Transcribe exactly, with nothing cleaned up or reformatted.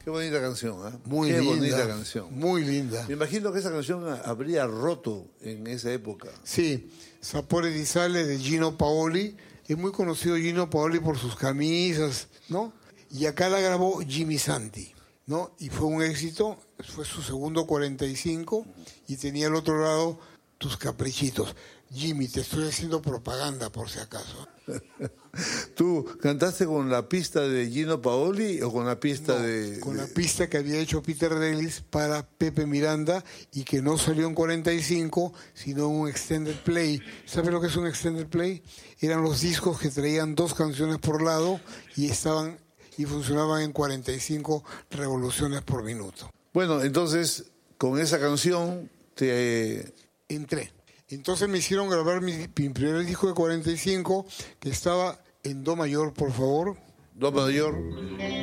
Qué bonita canción, ¿eh? Muy Qué linda. bonita canción. Muy linda. Me imagino que esa canción habría roto en esa época. Sí, Sapore di Sale de Gino Paoli. Es muy conocido Gino Paoli por sus camisas, ¿no? Y acá la grabó Jimmy Santi, ¿no? Y fue un éxito, fue su segundo cuarenta y cinco y tenía al otro lado Tus Caprichitos. Jimmy, te estoy haciendo propaganda por si acaso. ¿Tú cantaste con la pista de Gino Paoli o con la pista No, de...? con de... la pista que había hecho Peter Delis para Pepe Miranda y que no salió en cuarenta y cinco, sino en un extended play. ¿Sabes lo que es un extended play? Eran los discos que traían dos canciones por lado y estaban y funcionaban en cuarenta y cinco revoluciones por minuto. Bueno, entonces, con esa canción te... Entré. Entonces me hicieron grabar mi, mi primer disco de cuarenta y cinco, que estaba en Do mayor, por favor. Do mayor.